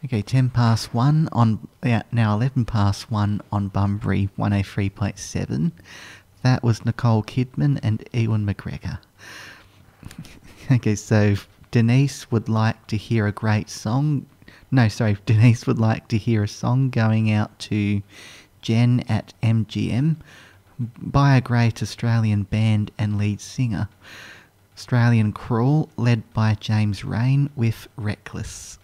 Okay, 10 past 1 on, yeah, now 11 past 1 on Bunbury 103.7. That was Nicole Kidman and Ewan McGregor. Okay, so Denise would like to hear a great song. No, sorry, Denise would like to hear a song going out to Jen at MGM by a great Australian band and lead singer. Australian Crawl, led by James Rain with Reckless.